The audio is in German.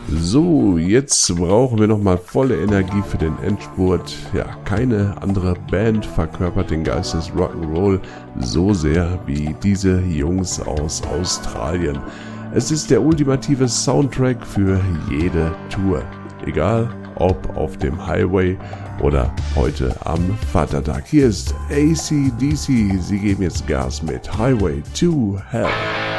So, jetzt brauchen wir nochmal volle Energie für den Endspurt. Ja, keine andere Band verkörpert den Geist des Rock'n'Roll so sehr wie diese Jungs aus Australien. Es ist der ultimative Soundtrack für jede Tour. Egal, ob auf dem Highway oder heute am Vatertag. Hier ist AC/DC. Sie geben jetzt Gas mit Highway to Hell.